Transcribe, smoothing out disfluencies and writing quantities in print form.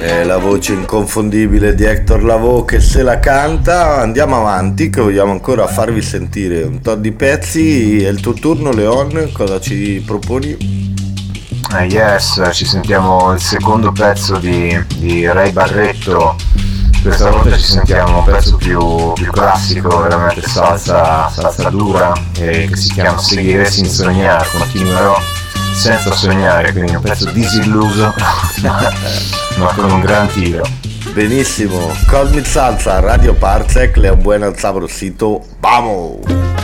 La voce inconfondibile di Hector Lavoe che se la canta. Andiamo avanti che vogliamo ancora farvi sentire un tot di pezzi. È il tuo turno, Leon, cosa ci proponi? Yes, ci sentiamo il secondo pezzo di Ray Barretto. Questa volta ci sentiamo un pezzo più classico, veramente salsa dura, che si chiama Seguire sin sognare. Continuerò senza sognare, quindi un pezzo disilluso ma con un gran tiro. Benissimo, Cosmic Salsa, Radio Parsec, Leon Bueno, Sabrosito, vamos!